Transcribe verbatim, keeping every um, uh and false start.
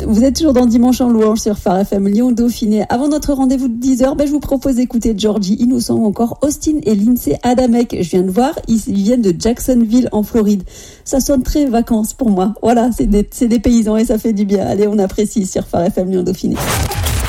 Vous êtes toujours dans Dimanche en louange sur Phare F M Lyon Dauphiné. Avant notre rendez-vous de dix heures, ben, je vous propose d'écouter Georgie Innocent ou encore Austin et Lindsay Adamek. Je viens de voir, ils viennent de Jacksonville en Floride. Ça sonne très vacances pour moi. Voilà, c'est des, c'est des paysans et ça fait du bien. Allez, on apprécie sur Phare F M Lyon Dauphiné.